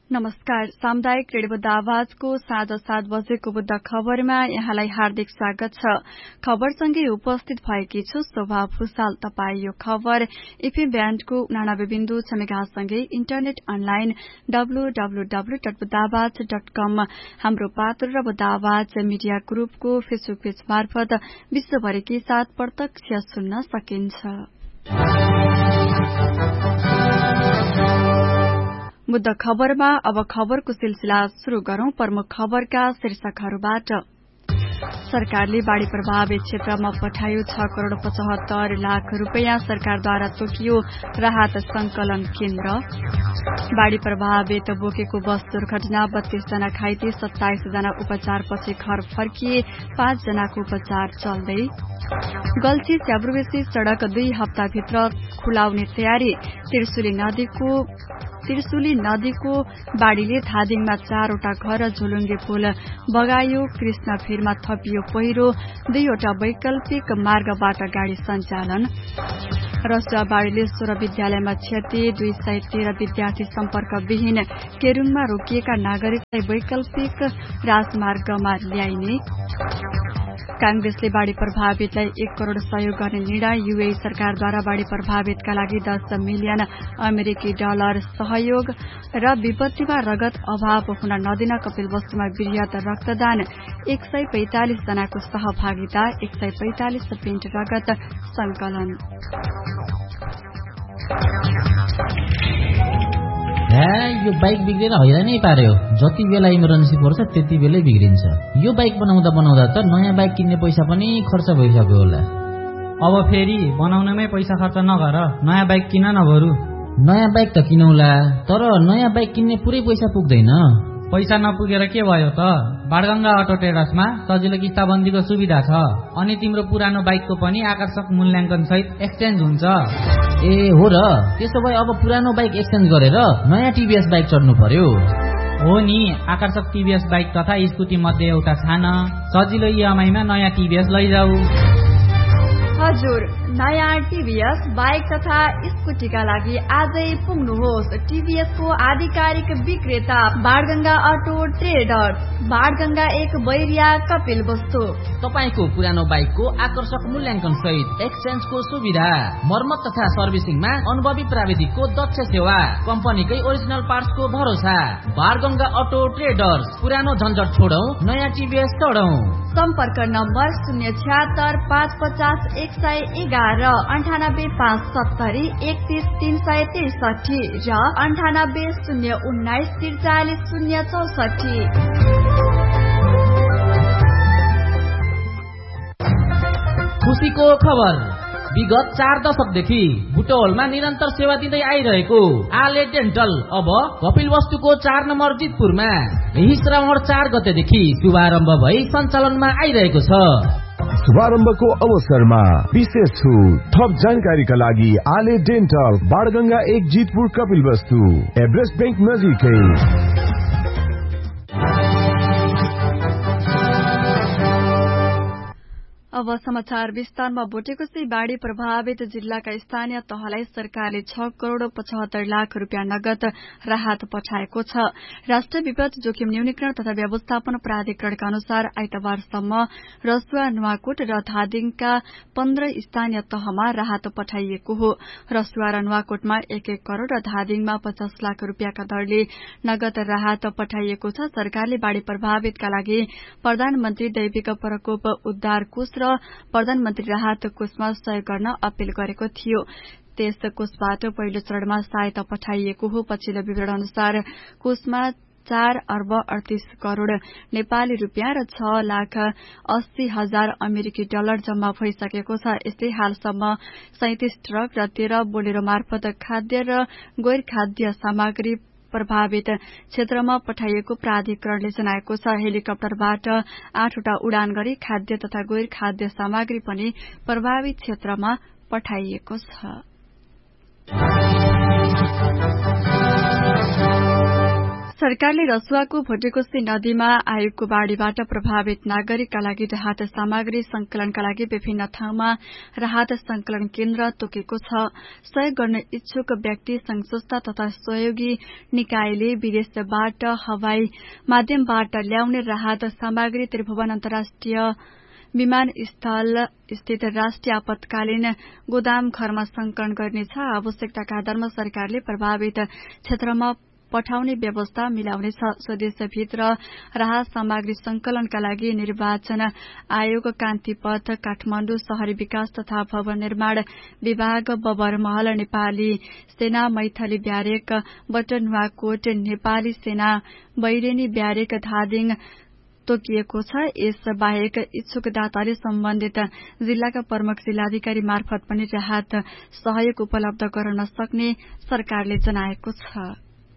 नमस्कार। सामुदायिक रेडियो बुद्ध आवाजको साँझ 7 बजेको बुद्ध खबरमा यहाँलाई हार्दिक स्वागत छ। खबरसँगै उपस्थित भएकी छु शोभा भूषाल। तपाई यो खबर एफएम ब्यान्डको 89.6 मेगाहर्जसँगै इन्टरनेट अनलाइन www.buddhaवाज.com हाम्रो पात्र र बुद्ध आवाज मिडिया ग्रुपको फेसबुक पेज मार्फत विश्वभरिकै साथ प्रत्यक्ष सुन्न सकिन्छ। बुद्ध खबरमा अब खबरको सिलसिला शुरू गरौं। प्रमुख खबरका शीर्षकहरूबाट। सरकारले बाढ़ी प्रभावित क्षेत्रमा पठायो 6 करोड़ 75 लाख रूपियाँ। सरकारद्वारा तोकियो राहत संकलन केन्द्र। बाढ़ी प्रभावित बोकेको बस दुर्घटना 32 जना घाइते, 27 जना उपचारपछि घर फर्किए, 5 जनाको उपचार चल्दै। गल्छी स्याब्रुवेसी सड़क 2 हप्ताभित्र खुलाउने तयारी। त्रिशुली नदीको बाढ़ीले धादिङमा 4 वटा घर, झोलुङ्गे पुल बगायो। कृष्णफिरमा थपियो पहिरो। 2 वटा वैकल्पिक मार्गबाट गाड़ी सञ्चालन। रसुवा बाढ़ीले 16 विद्यालयमा क्षति, 213 विद्यार्थी सम्पर्कविहीन। केरूङमा रोकिएका नागरिकलाई वैकल्पिक राजमार्गमा ल्याइने। कांग्रेसले बाढ़ी प्रभावितलाई 1 करोड़ सहयोग गर्ने निर्णय। यूएई सरकारद्वारा बाढ़ी प्रभावितका लागि 10 मिलियन अमेरिकी डलर सहयोग र विपत्तिमा रगत अभाव हुन नदिन कपिलवस्तुमा वृहत रक्तदान। 145 जनाको सहभागिता, 145 पिण्ड रगत संकलन। यो बाइक बिग्रेर हैरानै पार्यो। जति बेला इमर्जेन्सी पर्छ त्यति बेलै बिग्रिन्छ। यो बाइक बनाउँदा त नयाँ बाइक किन्ने पैसा पनि खर्च भइसक्यो होला। अब फेरि बनाउनमै पैसा खर्च नगर, नयाँ बाइक किन न बरु। नयाँ बाइक त किनौला, तर नयाँ बाइक किन्ने पुरै पैसा पुग्दैन। पैसा नपुगेर के भयो त? बाणगंगा अटो ट्रेडर्समा सजिलो किस्ताबन्दीको सुविधा छ। अनि तिम्रो पुरानो बाइकको पनि आकर्षक मूल्याङ्कन सहित एक्सचेन्ज हुन्छ। ए हो र, त्यसो भए अब पुरानो बाइक एक्सचेन्ज गरेर नयाँ टिभीएस बाइक चढ्नु पर्यो। हो नि, आकर्षक टिभीएस बाइक तथा स्कुटी मध्ये एउटा छान। सजिलो इएमआईमा नयाँ टिभीएस लैजाऊ। हजुर, नयाँ टिभीएस बाइक तथा स्कुटीका लागि आजै पुग्नुहोस्। टिभीएस को आधिकारिक विक्रेता बाणगंगा अटो ट्रेडर्स, बाणगंगा 1 बैरिया कपिलवस्तु। तपाईको पुरानो बाइकको आकर्षक मूल्याङ्कन सहित एक्सचेन्जको सुविधा, मर्मत तथा सर्भिसिङमा अनुभवी प्राविधिकको दक्ष सेवा, कम्पनीकै ओरिजिनल पार्ट्सको भरोसा। Banganga auto traders. पुरानो झन्झट छोडौं, नयाँ टिभीएस चढौं। सम्पर्क नम्बर 076 550 111, 98 570 31 363 र 98 019 43 064। खुशीको खबर। विगत 4 दशकदेखि बुटवलमा निरन्तर सेवा दिँदै आइरहेको आले डेन्टल अब कपिलवस्तुको 4 नम्बर जितपुरमा यही श्रावण 4 गतेदेखि शुभारम्भ भई सञ्चालनमा आइरहेको छ। शुभारम्भको अवसरमा विशेष छुट। थप जानकारीका लागि आले dental, Banganga 1 Jitpur Kapilvastu, Everest bank नजिकै। अब समाचार विस्तारमा। बोटेकोसी बाढ़ी प्रभावित जिल्लाका स्थानीय तहलाई सरकारले 6 करोड़ 75 लाख रूपियाँ नगद राहत पठाएको छ। राष्ट्रिय विपद जोखिम न्यूनीकरण तथा व्यवस्थापन प्राधिकरणका अनुसार आइतबारसम्म रसुवा, नुवाकोट र धादिङका 15 स्थानीय तहमा राहत पठाइएको हो। रसुवा र नुवाकोटमा 1-1 करोड़ र धादिङमा 50 लाख रूपियाँका दरले नगद राहत पठाइएको छ। सरकारले बाढ़ी प्रभावितका लागि प्रधानमन्त्री दैविक प्रकोप उद्धार कोष र प्रधानमन्त्री राहत कोषमा सहयोग गर्न अपील गरेको थियो। त्यस कोषबाट पहिलो चरणमा सहायता पठाइएको हो। पछिल्लो विवरण अनुसार कोषमा 4 अर्ब 38 करोड़ नेपाली रूपियाँ र 6,80,000 अमेरिकी डलर जम्मा भइसकेको छ। यस्तै हालसम्म 37 ट्रक र 13 बोलेरो मार्फत खाद्य र गैर खाद्य सामग्री प्रभावित क्षेत्रमा पठाइएको प्राधिकरणले जनाएको छ। हेलिकप्टरबाट 8 वटा उडान गरी खाद्य तथा गैर खाद्य सामग्री पनि प्रभावित क्षेत्रमा पठाइएको छ। सरकारले रसुवाको भोटेकोशी नदीमा आएको बाढ़ीबाट प्रभावित नागरिकका लागि राहत सामग्री संकलनका लागि विभिन्न ठाउँमा राहत संकलन केन्द्र तोकेको छ। सहयोग गर्न इच्छुक व्यक्ति, संघ संस्था तथा सहयोगी निकायले विदेशबाट हवाई माध्यमबाट ल्याउने राहत सामग्री त्रिभुवन अन्तर्राष्ट्रिय विमानस्थल स्थित राष्ट्रिय आपतकालीन गोदाम घरमा संकलन गर्नेछ। आवश्यकताका आधारमा सरकारले प्रभावित क्षेत्रमा पठाउने व्यवस्था मिलाउनेछ। स्वदेशभित्र राहत सामग्री संकलनका लागि निर्वाचन आयोग, कान्तिपथ, काठमाण्डु शहरी विकास तथा भवन निर्माण विभाग, बबरमहल नेपाली सेना, मैथली ब्यारेक, बटनुवाकोट नेपाली सेना, बैरेनी ब्यारेक, धादिङ तोकिएको छ। यस बाहेक इच्छुक दाताले सम्बन्धित जिल्लाका प्रमुख जिल्लाधिकारी मार्फत पनि राहत सहयोग उपलब्ध गराउन सक्ने सरकारले जनाएको छ।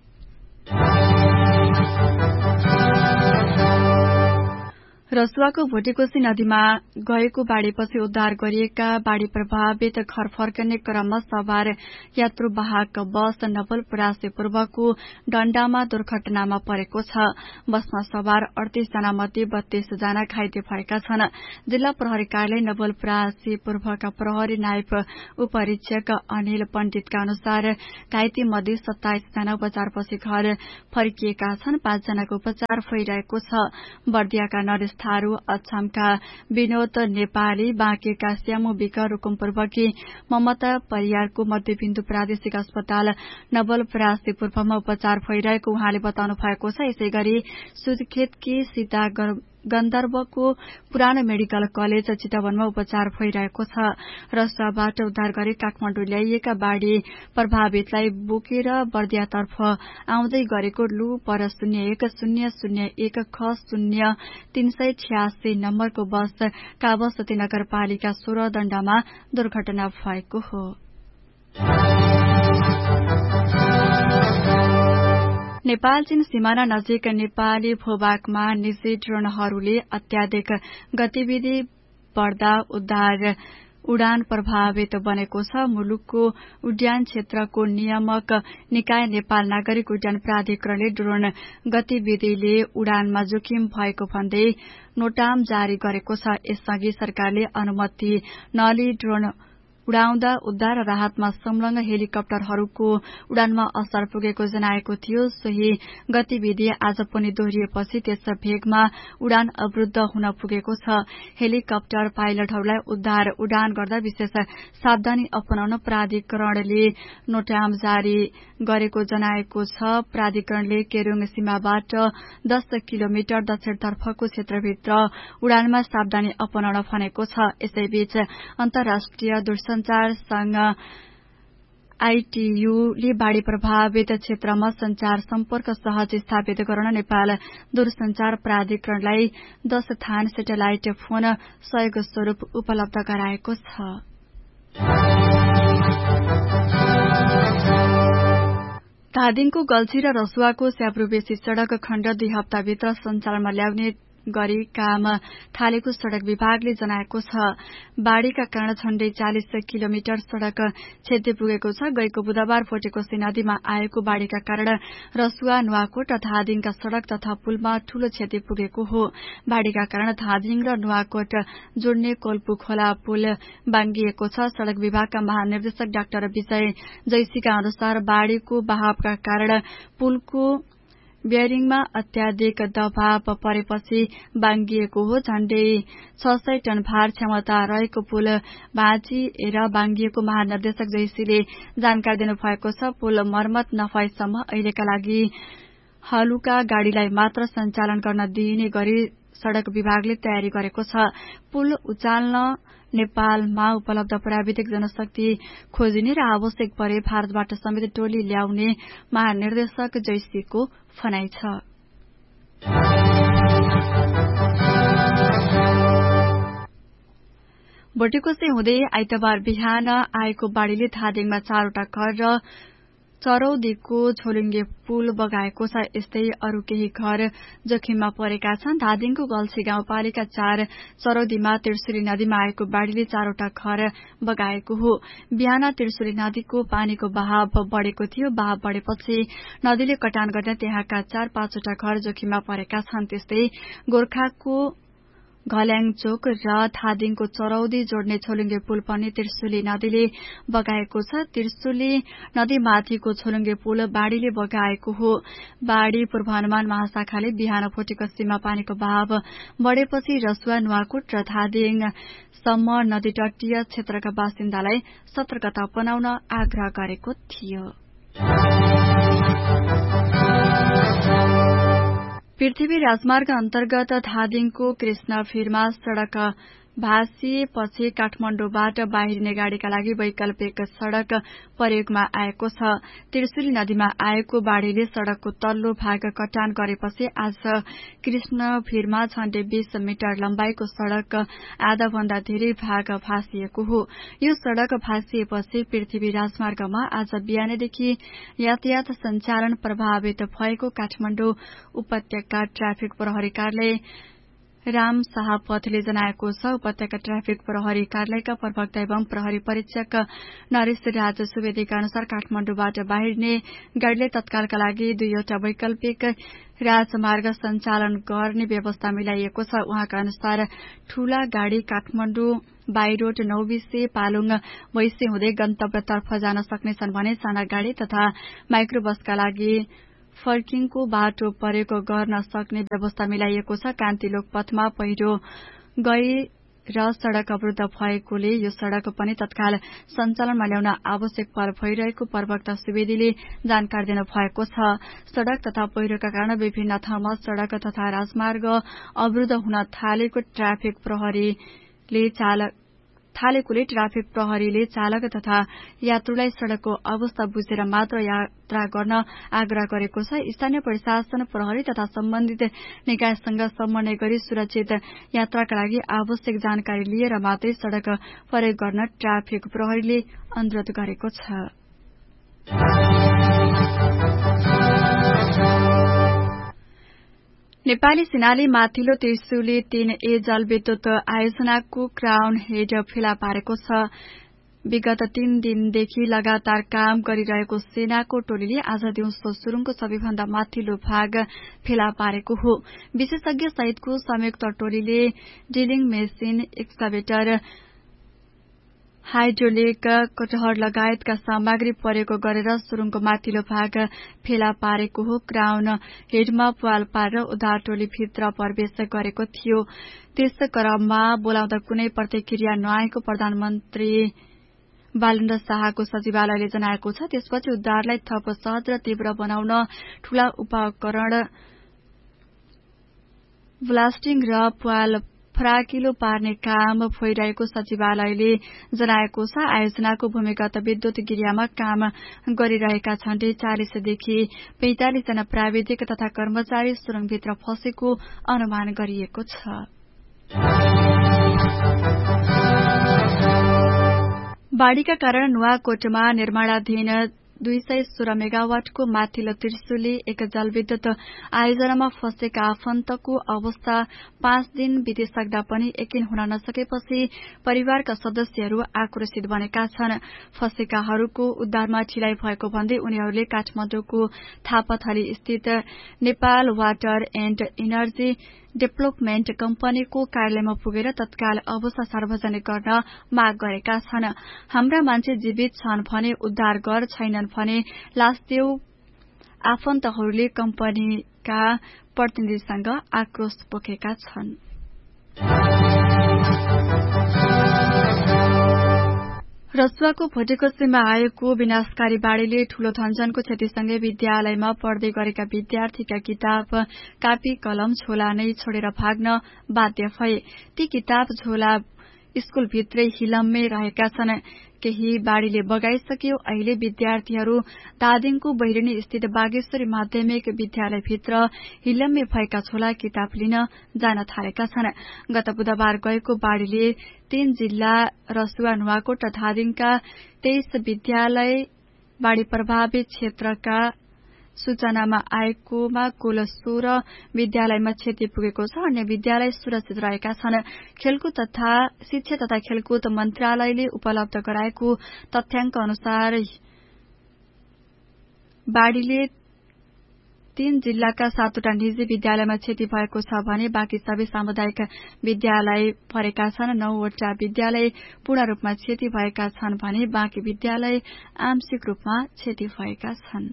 रसुवाको भोटेकोशी नदीमा गएको बाढ़ीपछि उद्धार गरिएका बाढ़ी प्रभावित घर फर्कने क्रममा सवार यात्रुवाहक बस नवलपुरा से पूर्वको डण्डामा दुर्घटनामा परेको छ। बसमा सवार 38 जना मध्ये 32 जना घाइते भएका छन्। जिल्ला प्रहरी कार्यालय नवलपुरा से पूर्वका प्रहरी नायब उपरीक्षक अनिल पण्डितका अनुसार घाइते मध्ये 27 जना उपचारपछि घर फर्किएका छन्। 5 जनाको उपचार भइरहेको छ। बर्दियाका नरेश थारू, अछामका विनोद नेपाली, बाँकेका श्यामु विक, रुकुमपूर्वकी ममता परियारको मध्यबिन्दु प्रादेशिक अस्पताल नवलपरासी पूर्वमा उपचार भइरहेको उहाँले बताउनु भएको छ। यसै गरी सुर्खेतकी सीता गन्धर्वको पुरानो मेडिकल कलेज चितवनमा उपचार भइरहेको छ। रसुवाबाट उद्धार गरी काठमाण्डु ल्याइएका बाढ़ी प्रभावितलाई बोकेर बर्दियातर्फ आउँदै गरेको लु पर 0101 ख 0386 नम्बरको बस कावसती नगरपालिका 16 दण्डामा दुर्घटना भएको हो। नेपाल चीन सीमाना नजिक नेपाली भूभागमा निजी ड्रोनहरूले अत्याधिक गतिविधि बढ्दा उडान प्रभावित बनेको छ। मुलुकको उड्डयन क्षेत्रको नियामक निकाय नेपाल नागरिक उड्डयन प्राधिकरणले ड्रोन गतिविधिले उडानमा जोखिम भएको भन्दै नोटाम जारी गरेको छ। यसअघि सरकारले अनुमति नलिई ड्रोन उडाउँदा उद्धार र राहतमा संलग्न हेलिकप्टरहरूको उडानमा असर पुगेको जनाएको थियो। सोही गतिविधि आज पनि दोहोरिएपछि त्यस भेगमा उडान अवरुद्ध हुन पुगेको छ। हेलिकप्टर पाइलटहरूलाई उडान गर्दा विशेष सावधानी अपनाउन प्राधिकरणले नोटाम जारी गरेको जनाएको छ। प्राधिकरणले केरुङ सीमाबाट 10 किलोमिटर दक्षिणतर्फको क्षेत्रभित्र उडानमा सावधानी अपनाउन भनेको छ। यसैबीच अन्तर्राष्ट्रिय दूरसञ्चार संघ आईटीयूले बाढ़ी प्रभावित क्षेत्रमा संचार सम्पर्क सहज स्थापित गर्न नेपाल दूरसञ्चार प्राधिकरणलाई 10 थान सेटेलाइट फोन सहयोग स्वरूप उपलब्ध गराएको छ। धादिङको गल्छी र रसुवाको स्याब्रुबेसी सड़क खण्ड 2 हप्ताभित्र सञ्चालनमा ल्याउने गरी काम थालेको सड़क विभागले जनाएको छ। बाढ़ीका कारण झण्डै 40 किलोमिटर सड़क क्षति पुगेको छ। गएको बुधबार भोटेकोशी नदीमा आएको बाढ़ीका कारण रसुवा, नुवाकोट र धादिङका सड़क तथा पुलमा ठूलो क्षति पुगेको हो। बाढ़ीका कारण धादिङ र नुवाकोट जोड्ने कोल्पु खोला पुल बाङ्गिएको छ। सड़क विभागका महानिर्देशक डाक्टर विजय जैसीका अनुसार बाढ़ीको बहावका कारण पुलको बेयरिङमा अत्याधिक दबाव परेपछि बाङ्गिएको हो। झण्डै 600 टन भार क्षमता रहेको पुल भाँचिएर बाङ्गिएको महानिर्देशक जैसीले जानकारी दिनुभएको छ। पुल मर्मत नभएसम्म अहिलेका लागि हलुका गाड़ीलाई मात्र सञ्चालन गर्न दिइने गरी सड़क विभागले तयारी गरेको छ। पुल उचाल्न नेपालमा उपलब्ध प्राविधिक जनशक्ति खोजिने र आवश्यक परे भारतबाट समेत टोली ल्याउने महानिर्देशक जैसीको भनाइ छ। भोटेकोशी हुँदै आइतबार बिहान आएको बाढ़ीले धादिङमा 4 वटा घर र चरौदीको झोलुङ्गे पुल बगाएको छ। यस्तै अरू केही घर जोखिममा परेका छन्। धादिङको गल्छी गाउँपालिका 4 चरौदीमा त्रिशुली नदीमा आएको बाढ़ीले 4वटा घर बगाएको हो। बिहान त्रिशुली नदीको पानीको बहाव बढ़ेको थियो। बहाव बढ़ेपछि नदीले कटान गर्न त्यहाँका 4-5वटा घर जोखिममा परेका छन्। त्यस्तै गोर्खाको घल्याङचोक र धादिङको चरौदी जोड्ने झोलुङ्गे पुल पनि त्रिशुली नदीले बगाएको छ। त्रिशुली नदीमाथिको झोलुङ्गे पुल बाढ़ीले बगाएको हो। बाढ़ी पूर्वानुमान महाशाखाले बिहान भोटेकसीमा पानीको बहाव बढ़ेपछि रसुवा, नुवाकोट र धादिङसम्म नदी तटीय क्षेत्रका बासिन्दालाई सतर्कता अपनाउन आग्रह गरेको थियो। पृथ्वी राजमार्ग अन्तर्गत धादिङको कृष्णफिरमा सड़क भाँसिएपछि काठमाडौँबाट बाहिरिने गाड़ीका लागि वैकल्पिक सड़क प्रयोगमा आएको छ। त्रिशुली नदीमा आएको बाढ़ीले सड़कको तल्लो भाग कटान गरेपछि आज कृष्णफिरमा झण्डै 20 मिटर लम्बाइको सड़क आधा भन्दा धेरै भाग भाँसिएको हो। यो सड़क भाँसिएपछि पृथ्वी राजमार्गमा आज बिहानैदेखि यातायात सञ्चालन प्रभावित भएको काठमाडौँ उपत्यका ट्राफिक प्रहरी कार्यालय राम शाहपथले जनाएको छ। उपत्यका ट्राफिक प्रहरी कार्यालयका प्रवक्ता एवं प्रहरी परीक्षक नरेश राज सुवेदीका अनुसार काठमाडौँबाट बाहिरिने गाड़ीले तत्कालका लागि 2वटा वैकल्पिक राजमार्ग सञ्चालन गर्ने व्यवस्था मिलाइएको छ। उहाँका अनुसार ठूला गाड़ी काठमाडौँ बाइरोड 9 बिसे पालुङ वैसे हुँदै गन्तव्यतर्फ जान सक्नेछन् भने साना गाड़ी तथा माइक्रोबसका लागि फर्किङको बाटो प्रयोग गर्न सक्ने व्यवस्था मिलाइएको छ। कान्ति लोकपथमा पहिरो गई र सड़क अवरुद्ध भएकोले यो सड़क पनि तत्काल सञ्चालनमा ल्याउन आवश्यक पहल भइरहेको प्रवक्ता सुवेदीले जानकारी दिनु भएको छ। सड़क तथा पहिरोका कारण विभिन्न ठाउँमा सड़क तथा राजमार्ग अवरुद्ध हुन थालेकोले ट्राफिक प्रहरीले चालक तथा यात्रुलाई सड़कको अवस्था बुझेर मात्र यात्रा गर्न आग्रह गरेको छ। स्थानीय प्रशासन, प्रहरी तथा सम्बन्धित निकायसँग समन्वय गरी सुरक्षित यात्राका लागि आवश्यक जानकारी लिएर मात्रै सड़क प्रयोग गर्न ट्राफिक प्रहरीले अनुरोध गरेको छ। नेपाली सेनाले माथिल्लो त्रिशुली 3A जलविद्युत आयोजनाको क्राउन हेड फेला पारेको छ। विगत 3 दिनदेखि लगातार काम गरिरहेको सेनाको टोलीले आज दिउँसो सुरुङको सबैभन्दा माथिल्लो भाग फेला पारेको हो। विशेषज्ञ सहितको संयुक्त टोलीले ड्रिलिङ मेसिन, एक्सकाभेटर, हाइड्रोलिक कटहर लगायतका सामग्री प्रयोग गरेर सुरुङको माथिल्लो भाग फेला पारेको हो। क्राउन हेडमा पाल पारेर उद्धार टोली भित्र प्रवेश गरेको थियो। त्यस क्रममा बोलाउँदा कुनै प्रतिक्रिया नआएको प्रधानमन्त्री बालेन्द्र शाहको सचिवालयले जनाएको छ। त्यसपछि उद्धारलाई थप सहज र तीव्र बनाउन ठूला उपकरण, ब्लास्टिङ र पाल फराकिलो पार्ने काम भइरहेको सचिवालयले जनाएको छ। आयोजनाको भूमिगत विद्युत गिरियामा काम गरिरहेका झण्डै 40 देखि 45 जना प्राविधिक तथा कर्मचारी सुरुङभित्र फँसेको अनुमान गरिएको छ। बाढ़ीका कारण नुवाकोटमा निर्माणाधीन 216 मेगावाटको माथिल्लो त्रिशुली 1 जलविद्युत आयोजनामा फँसेका आफन्तको अवस्था 5 दिन बितिसक्दा पनि यकिन हुन नसकेपछि परिवारका सदस्यहरू आक्रोशित बनेका छन्। फँसेकाहरूको उद्धारमा ढिलाइ भएको भन्दै उनीहरूले काठमाडौँको थापाथली स्थित Nepal water and energy development कम्पनीको कार्यालयमा पुगेर तत्काल अवस्था सार्वजनिक गर्न माग गरेका छन्। हाम्रा मान्छे जीवित छन् भने उद्धार गर, छैनन् भने लास देऊ। आफन्तहरूले कम्पनीका प्रतिनिधिसँग आक्रोश पोखेका छन्। रसुवाको भोटेकोसीमा आएको विनाशकारी बाढ़ीले ठूलो धनजनको क्षतिसँगै विद्यालयमा पढ्दै गरेका विद्यार्थीका किताब, कापी, कलम, झोला नै छोडेर भाग्न बाध्य भए। ती किताब झोला स्कूलभित्रै हिलम्मै रहेका छन्। केही बाढ़ीले बगाइसक्यो। अहिले विद्यार्थीहरू धादिङको बैरिनी स्थित बागेश्वरी माध्यमिक विद्यालयभित्र हिलम्मे भएका झोला किताब लिन जान थालेका छन्। गत बुधबार गएको बाढ़ीले 3 जिल्ला रसुवा, नुवाकोट र धादिङका 23 बाढ़ी प्रभावित क्षेत्रका सूचनामा आएकोमा कुल 16 विद्यालयमा क्षति पुगेको छ। अन्य विद्यालय सुरक्षित रहेका छन्। खेलकुद तथा शिक्षा तथा खेलकुद मन्त्रालयले उपलब्ध गराएको तथ्याङ्क अनुसार बाढ़ीले 3 जिल्लाका 7वटा निजी विद्यालयमा क्षति भएको छ भने बाँकी सबै सामुदायिक विद्यालय भरेका छन्। 9वटा विद्यालय पूर्ण रूपमा क्षति भएका छन् भने बाँकी विद्यालय आंशिक रूपमा क्षति भएका छन्।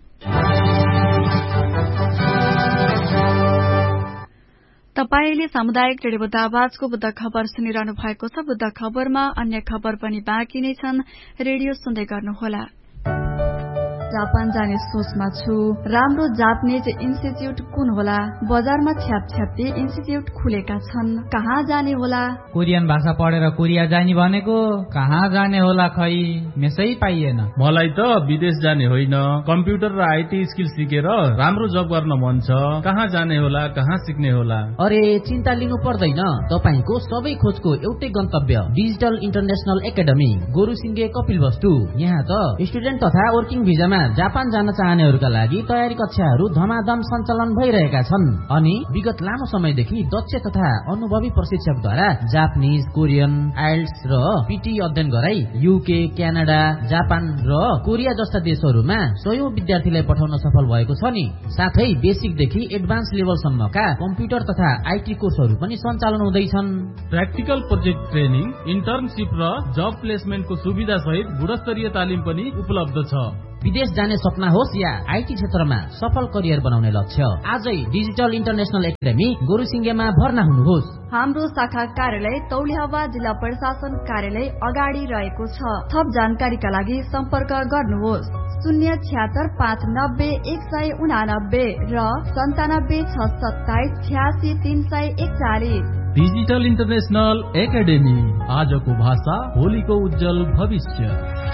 तपाईले सामुदायिक रेडियो बुद्ध आवाजको बुद्ध खबर सुनिरहनु भएको छ। बुद्ध खबरमा अन्य खबर पनि बाँकी नै छन्। रेडियो सुन्दै गर्नुहोला। जापान जाने सोचमा छु। राम्रो जापानिज इन्स्टिच्युट कुन होला? बजारमा छ्यापछ्याप्ती इन्स्टिच्युट खुलेका छन्। कहाँ जाने होला? कोरियन भाषा पढेर कोरिया जाने भनेको कहाँ जाने होला खै मेसै पाइएन। मलाई त विदेश जाने होइन, कम्प्युटर र आईटी स्किल सिकेर राम्रो जब गर्न मन छ। कहाँ जाने होला, कहाँ सिक्ने होला? अरे चिन्ता लिनु पर्दैन। तपाईको सबै खोजको एउटै गन्तव्य डिजिटल इन्टरनेशनल एकाडेमी गोरुसिंगे कपिलवस्तु। यहाँ त स्टुडेन्ट तथा वर्किङ भिजामा जापान जान चाहनेहरूका लागि तयारी कक्षाहरू धमाधम सञ्चालन भइरहेका छन् अनि विगत लामो समयदेखि दक्ष तथा अनुभवी प्रशिक्षकद्वारा जापानिज, कोरियन, आइल्ट्स र पीटी अध्ययन गराई युके, क्यानाडा, जापान र कोरिया जस्ता देशहरूमा सयौं विद्यार्थीलाई पठाउन सफल भएको छ नि। साथै बेसिकदेखि एडभान्स लेभलसम्मका कम्प्युटर तथा आईटी कोर्सहरू पनि सञ्चालन हुँदैछन्। प्र्याक्टिकल प्रोजेक्ट ट्रेनिङ, इन्टर्नशिप र जब प्लेसमेन्टको सुविधा सहित गुणस्तरीय तालिम पनि उपलब्ध छ। विदेश जाने सपना होस् या आईटी क्षेत्रमा सफल करियर बनाउने लक्ष्य, आजै डिजिटल इन्टरनेशनल एकाडेमी गोरुसिंगेमा भर्ना हुनुहोस्। हाम्रो शाखा कार्यालय तौलिहावा जिल्ला प्रशासन कार्यालय अगाडि रहेको छ। थप जानकारीका लागि सम्पर्क गर्नुहोस् 076 590 189 र 97 627 86 341। डिजिटल इन्टरनेशनल एकाडेमी, आजको भाषा भोलिको उज्जवल भविष्य।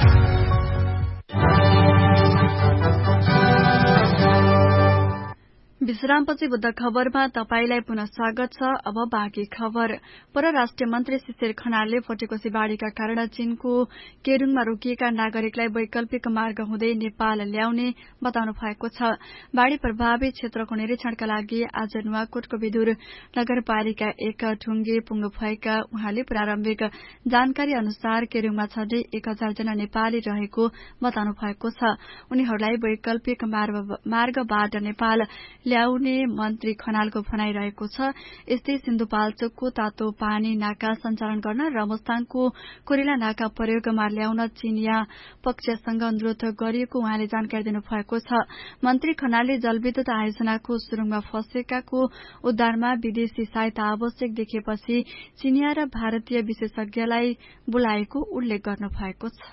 विश्रामपछि बुद्ध खबरमा तपाईलाई पुनः स्वागत छ। अब बाँकी खबर। परराष्ट्र मन्त्री शिशिर खनालले भोटेकोशी बाढ़ीका कारण चीनको केरुङमा रोकिएका नागरिकलाई वैकल्पिक मार्ग हुँदै नेपाल ल्याउने बताउनु भएको छ। बाढ़ी प्रभावित क्षेत्रको निरीक्षणका लागि आज नुवाकोटको विदुर नगरपालिका 1 ठुङ्गे पुग्नु भएका उहाँले प्रारम्भिक जानकारी अनुसार केरुङमा झण्डै 1000 जना नेपाली रहेको बताउनु भएको छ। उनीहरूलाई वैकल्पिक मार्गबाट नेपाल ल्याउने मन्त्री खनालको भनाइरहेको छ। यस्तै सिन्धुपाल्चोकको तातो पानी नाका सञ्चालन गर्न र मुस्ताङको कोरेला नाका प्रयोगमा ल्याउन चीनिया पक्षसँग अनुरोध गरिएको उहाँले जानकारी दिनुभएको छ। मन्त्री खनालले जलविद्युत आयोजनाको सुरुङमा फँसेकाको उद्धारमा विदेशी सहायता आवश्यक देखेपछि चीनिया र भारतीय विशेषज्ञलाई बोलाएको उल्लेख गर्नुभएको छ।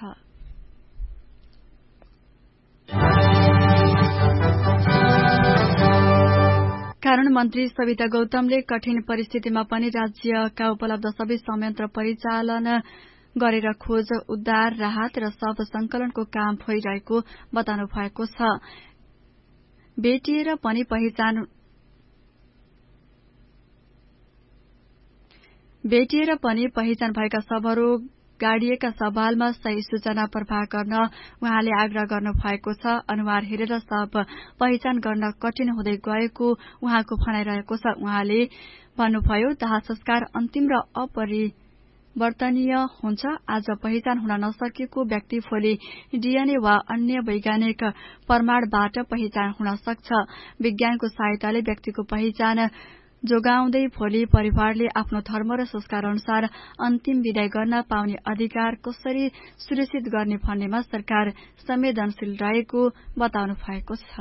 कानून मन्त्री सविता गौतमले कठिन परिस्थितिमा पनि राज्यका उपलब्ध सबै संयन्त्र परिचालन गरेर खोज, उद्धार, राहत र शव संकलनको काम भइरहेको बताउनु भएको छ। भेटिएर पनि पहिचान भएका शवहरू गाडिएका सवालमा सही सूचना प्रवाह गर्न उहाँले आग्रह गर्नु भएको छ। अनुहार हेरेर शव पहिचान गर्न कठिन हुँदै गएको उहाँको भनाइरहेको छ। उहाँले भन्नुभयो, दाह संस्कार अन्तिम र अपरिवर्तनीय हुन्छ। आज पहिचान हुन नसकेको व्यक्ति भोलि डीएनए वा अन्य वैज्ञानिक प्रमाणबाट पहिचान हुन सक्छ। विज्ञानको सहायताले व्यक्तिको पहिचान जोगाउँदै भोलि परिवारले आफ्नो धर्म र संस्कार अनुसार अन्तिम विदाई गर्न पाउने अधिकार कसरी सुनिश्चित गर्ने भन्नेमा सरकार संवेदनशील रहेको बताउनु भएको छ।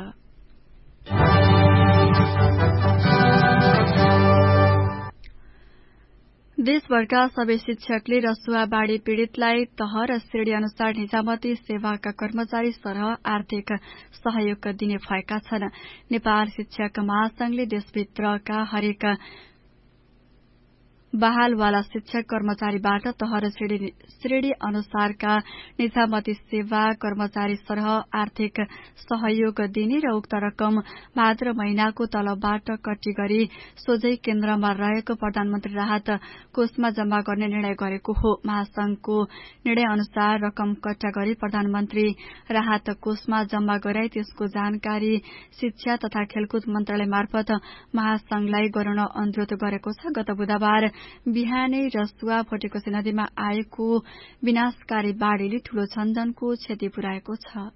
देशभरका सबै शिक्षकले रसुवा बाढ़ी पीड़ितलाई तह र श्रेणी अनुसार निजामती सेवाका कर्मचारी सरह आर्थिक सहयोग दिने भएका छन्। नेपाल शिक्षक महासंघले देशभित्रका हरेक बहालवाला शिक्षक कर्मचारीबाट तह र श्रेणी अनुसारका निजामती सेवा कर्मचारी सरह आर्थिक सहयोग दिने र उक्त रकम भाद्र महिनाको तलबबाट कट्टी गरी सोझै केन्द्रमा रहेको प्रधानमन्त्री राहत कोषमा जम्मा गर्ने निर्णय गरेको हो। महासंघको निर्णय अनुसार रकम कट्टा गरी प्रधानमन्त्री राहत कोषमा जम्मा गराई त्यसको जानकारी शिक्षा तथा खेलकुद मन्त्रालय मार्फत महासंघलाई गराउन अनुरोध गरेको छ। गत बुधबार बिहानै रसुवा भोटेकोशी नदीमा आएको विनाशकारी बाढ़ीले ठूलो क्षणजनको क्षति पुर्याएको छ।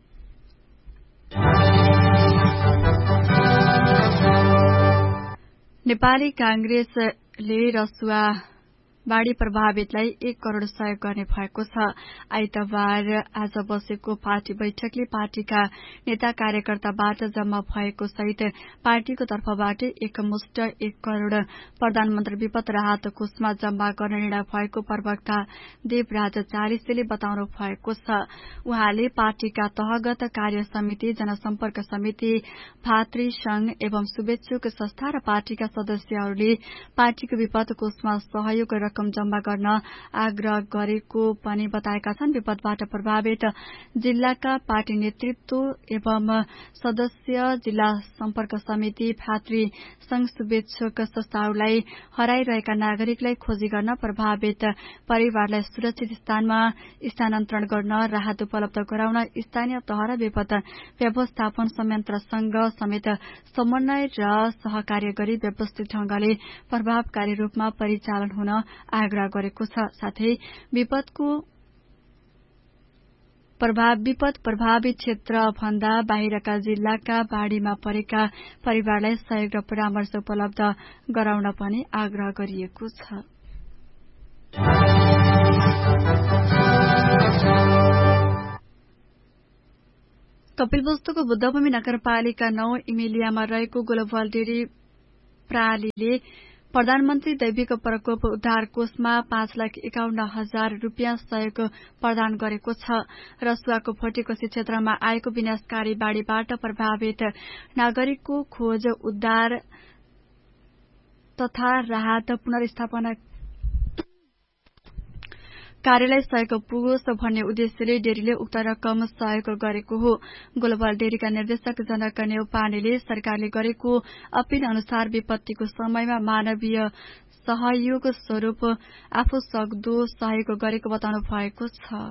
नेपाली कांग्रेसले रसुवा बाढ़ी प्रभावितलाई 1 करोड़ सहयोग गर्ने भएको छ। आइतबार आज बसेको पार्टी बैठकले पार्टीका नेता कार्यकर्ताबाट जम्मा भएको सहित पार्टीको तर्फबाट एकमुष्ट 1 करोड़ प्रधानमन्त्री विपद राहत कोषमा जम्मा गर्ने निर्णय भएको प्रवक्ता देवराज चालिसेले बताउनु भएको छ। उहाँले पार्टीका तहगत कार्य समिति, जनसम्पर्क समिति, भातृ संघ एवं शुभेच्छुक संस्था र पार्टीका सदस्यहरूले पार्टीको विपद कोषमा सहयोग रकम जम्मा गर्न आग्रह गरेको पनि बताएका छन्। विपदबाट प्रभावित जिल्लाका पार्टी नेतृत्व एवं सदस्य, जिल्ला सम्पर्क समिति, भातृ संघ, शुभेच्छुक संस्थाहरूलाई हराइरहेका नागरिकलाई खोजी गर्न, प्रभावित परिवारलाई सुरक्षित स्थानमा स्थानान्तरण गर्न, राहत उपलब्ध गराउन स्थानीय तह र विपद व्यवस्थापन संयन्त्रसँग समेत समन्वय र सहकार्य गरी व्यवस्थित ढंगले प्रभावकारी रूपमा परिचालन हुन आग्रह गरेको छ। साथै विपद प्रभावित क्षेत्र भन्दा बाहिरका जिल्लाका बाढ़ीमा परेका परिवारलाई सहयोग र परामर्श उपलब्ध गराउन पनि आग्रह गरिएको छ। कपिलवस्तुको बुद्धभूमि नगरपालिका 9 इमिलियामा रहेको गोलबल डेरी प्रालीले प्रधानमन्त्री दैविक प्रकोप उद्धार कोषमा 5,51,000 रूपियाँ सहयोग प्रदान गरेको छ। रसुवाको भोटेकोशी क्षेत्रमा आएको विनाशकारी बाढ़ीबाट प्रभावित नागरिकको खोज, उद्धार तथा राहत पुनर्स्थापना कार्यलाई सहयोग पुगोस् भन्ने उद्देश्यले डेरीले उक्त रकम सहयोग गरेको हो। ग्लोबल डेरीका निर्देशक जनक नेउपानेले सरकारले गरेको अपील अनुसार विपत्तिको समयमा मानवीय सहयोग स्वरूप आफू सक्दो सहयोग गरेको बताउनु भएको छ।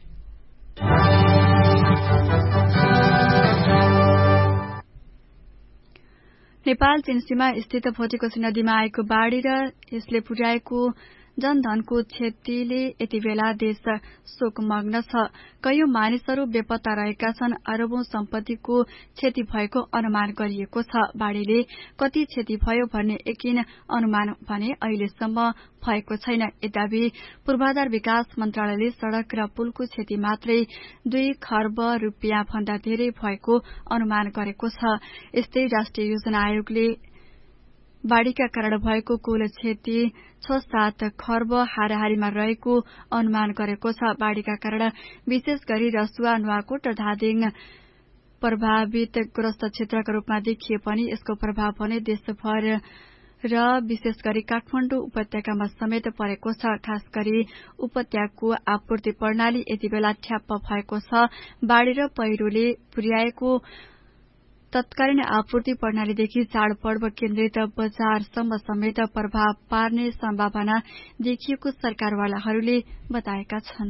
नेपाल चीन सीमा स्थित भोटेकोशी नदीमा आएको बाढ़ी र यसले पुर्याएको जनधनको क्षतिले यति बेला देश शोकमग्न छ। कयौं मानिसहरू बेपत्ता रहेका छन्। अरबौं सम्पत्तिको क्षति भएको अनुमान गरिएको छ। बाढ़ीले कति क्षति भयो भन्ने यकिन अनुमान भने अहिलेसम्म भएको छैन। यद्यपि पूर्वाधार विकास मन्त्रालयले सड़क र पुलको क्षति मात्रै 2 खर्ब रूपियाँ भन्दा धेरै भएको अनुमान गरेको छ। यस्तै राष्ट्रिय योजना आयोगले बाढ़ीका कारण भएको कुल क्षति 6-7 खर्ब हाराहारीमा रहेको अनुमान गरेको छ। बाढ़ीका कारण विशेष गरी रसुवा, नुवाकोट र धादिङ प्रभावित ग्रस्त क्षेत्रका रूपमा देखिए पनि यसको प्रभाव भने देशभर र विशेष गरी काठमाडौँ उपत्यकामा समेत परेको छ। खास गरी उपत्यकाको आपूर्ति प्रणाली यति बेला ठ्याप्प भएको छ। बाढ़ी र पहिरोले पुर्याएको तत्कालीन आपूर्ति प्रणालीदेखि चाडपर्व केन्द्रित बजारसम्म समेत प्रभाव पार्ने सम्भावना देखिएको सरकारवालाहरूले बताएका छन्।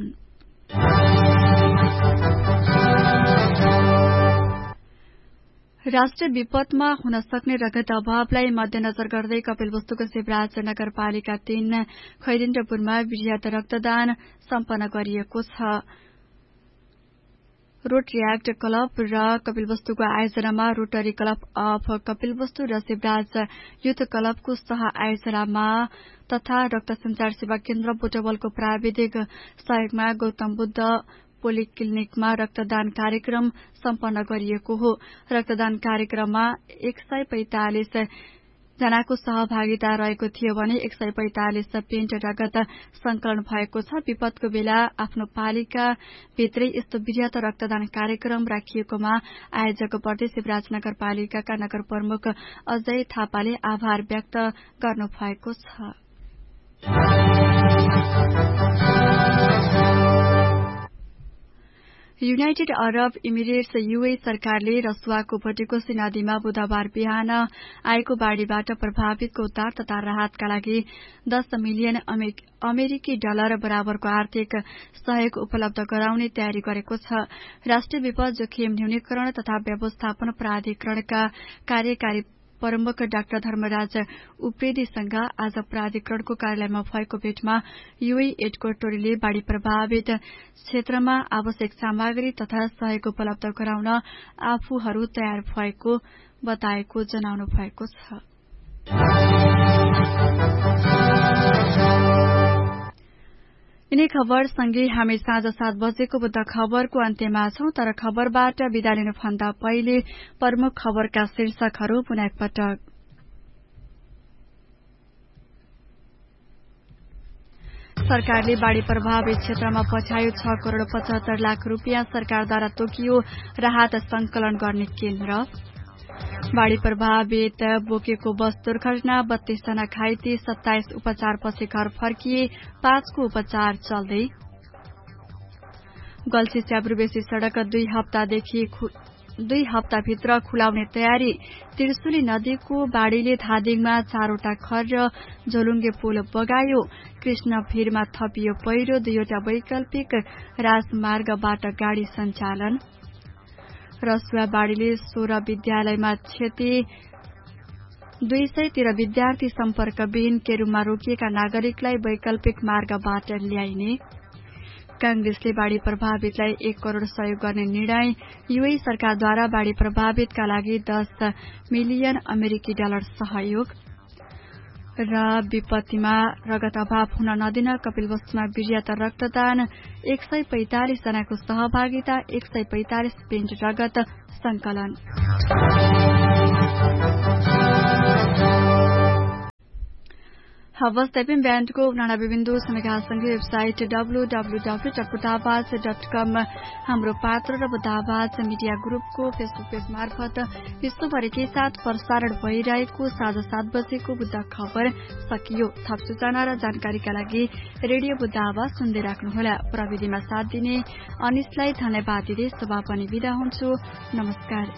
राष्ट्रिय विपदमा हुन सक्ने रगत अभावलाई मध्यनजर गर्दै कपिलवस्तुको शिवराज नगरपालिका 3 खैरेन्द्रपुरमा वृहत रक्तदान सम्पन्न गरिएको छ। रोटरी एक्ट क्लब र कपिलवस्तुको आयोजनामा रोटरी क्लब अफ कपिलवस्तु र शिवराज युथ क्लबको सह आयोजनामा तथा रक्त संचार सेवा केन्द्र बुटवलको प्राविधिक सहयोगमा गौतम बुद्ध पोलिक्लिनिकमा रक्तदान कार्यक्रम सम्पन्न गरिएको हो। रक्तदान कार्यक्रममा 145 जनाको सहभागिता रहेको थियो भने 145 पेन्ट रगत संकलन भएको छ। विपदको बेला आफ्नो पालिका भित्रै यस्तो वृहत रक्तदान कार्यक्रम राखिएकोमा आयोजक प्रदेश शिवराज नगरपालिकाका नगर प्रमुख अजय थापाले आभार व्यक्त गर्नु भएको छ। युनाइटेड अरब इमिरेट्स यूए सरकारले रसुवाको भटेकोसी नदीमा बुधबार बिहान आएको बाढ़ीबाट प्रभावितको उद्धार तथा राहतका लागि 10 मिलियन अमेरिकी डलर बराबरको आर्थिक सहयोग उपलब्ध गराउने तयारी गरेको छ। राष्ट्रिय विपद जोखिम न्यूनीकरण तथा व्यवस्थापन प्राधिकरणका कार्यकारी प्रमुख डाक्टर धर्मराज उप्रेतीसँग आज प्राधिकरणको कार्यालयमा भएको भेटमा यूए एडको टोलीले बाढ़ी प्रभावित क्षेत्रमा आवश्यक सामग्री तथा सहयोग उपलब्ध गराउन आफूहरू तयार भएको बताएको जनाउनु भएको छ। यिनै खबर सँगै हामी साँझ 7 बजेको बुद्ध खबरको अन्त्यमा छौं, तर खबरबाट बिदा लिनुभन्दा पहिले प्रमुख खबरका शीर्षकहरू पुनः एकपटक। सरकारले बाढ़ी प्रभावित क्षेत्रमा पछ्यायो 6 करोड़ 75 लाख रुपियाँ सरकारद्वारा तोकियो राहत संकलन गर्ने केन्द्र। बाढ़ी प्रभावित बोकेको बस दुर्घटना 32 जना घाइते, 27 उपचारपछि घर फर्किए, 5 को उपचार चल्दै। गल्छी स्याब्रुबेसी सड़क 2 हप्ताभित्र खुलाउने तयारी। त्रिशुली नदीको बाढ़ीले धादिङमा 4वटा घर र झोलुङ्गे पुल बगायो। कृष्ण भीरमा थपियो पहिरो, 2वटा वैकल्पिक राजमार्गबाट गाड़ी सञ्चालन। रसुवा बाढ़ीले 16 विद्यालयमा क्षति, 213 विद्यार्थी सम्पर्कविहीन, केरूमा रोकिएका नागरिकलाई वैकल्पिक मार्गबाट ल्याइने। कांग्रेसले बाढ़ी प्रभावितलाई 1 करोड़ सहयोग गर्ने निर्णय। यूए सरकारद्वारा बाढ़ी प्रभावितका लागि 10 मिलियन अमेरिकी डलर सहयोग। र विपत्तिमा रगत अभाव हुन नदिन कपिलवस्तुमा वीर्यता रक्तदान, 145 जनाको सहभागिता, 145 पिण्ड रगत संकलन। हवस् एफएम ब्यान्डको 89.सँगै वेबसाइट www.बुद्धावाज.com, हाम्रो पात्र र बुद्धावाज मिडिया ग्रुपको फेसबुक पेज मार्फत विश्वभरिकै साथ प्रसारण भइरहेको साँझ 7 बजेको बुद्ध खबर सकियो। थप सूचना र जानकारीका लागि रेडियो बुद्धावाज सुन्दै राख्नुहोला। प्रविधिमा साथ दिने अनिसलाई धन्यवाद दिँदै सुभा पनि बिदा हुन्छु। नमस्कार।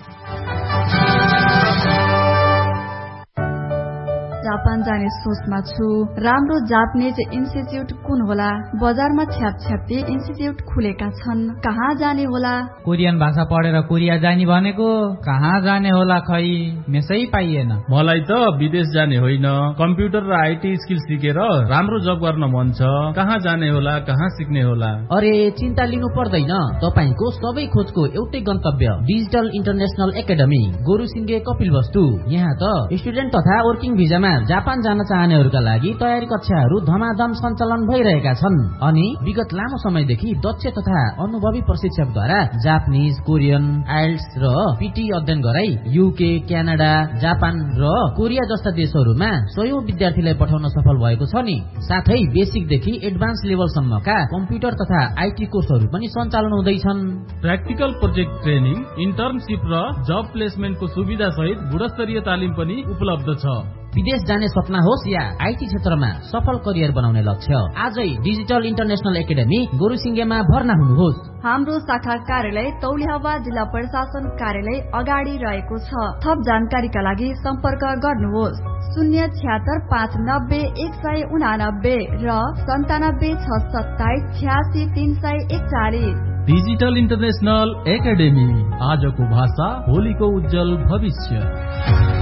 जापान जाने सोचमा छु। राम्रो जापानिज इन्स्टिट्युट कुन होला? बजारमा छ्यापछ्यापी इन्स्टिट्युट खुलेका छन्, कहाँ जाने होला? कोरियन भाषा पढेर कोरिया जाने भनेको कहाँ जाने होला खै, मेसै पाइएन। मलाई त विदेश जाने होइन, कम्प्युटर र आईटी स्किल सिकेर राम्रो जब गर्न मन छ। कहाँ जाने होला, कहाँ सिक्ने होला? अरे चिन्ता लिनु पर्दैन, तपाईको सबै खोजको एउटै गन्तव्य डिजिटल इन्टरनेशनल एकाडेमी गोरुसिंगे कपिलवस्तु। यहाँ त स्टुडेन्ट तथा वर्किङ भिजामा जापान जान चाहनेहरूका लागि तयारी कक्षाहरू धमाधम सञ्चालन भइरहेका छन् अनि विगत लामो समयदेखि दक्ष तथा अनुभवी प्रशिक्षकद्वारा जापानिज, कोरियन, आइल्स र पीटी अध्ययन गराई युके, क्यानाडा, जापान र कोरिया जस्ता देशहरूमा 100 विद्यार्थीलाई पठाउन सफल भएको छ नि। साथै बेसिकदेखि एडभान्स लेभलसम्मका कम्प्युटर तथा आईटी कोर्सहरू पनि सञ्चालन हुँदैछन्। प्र्याक्टिकल प्रोजेक्ट ट्रेनिङ, इन्टर्नशिप र जब प्लेसमेन्टको सुविधा सहित गुणस्तरीय तालिम पनि उपलब्ध छ। विदेश जाने सपना होस् या आईटी क्षेत्रमा सफल करियर बनाउने लक्ष्य, आजै डिजिटल इन्टरनेशनल एकाडेमी गोरुसिंगेमा भर्ना हुनुहोस्। हाम्रो शाखा कार्यालय तौलिहावा जिल्ला प्रशासन कार्यालय अगाडि रहेको छ। थप जानकारीका लागि सम्पर्क गर्नुहोस् 076 590 189 र 97 627 86 341। डिजिटल इन्टरनेशनल एकाडेमी, आजको भाषा भोलिको उज्जवल भविष्य।